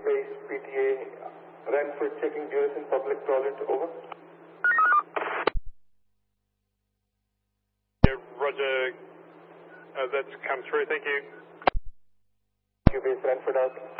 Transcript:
base PTA, Ranford checking duration, public toilet, over. Yeah, Roger, that's come through, thank you. Base Ranford out.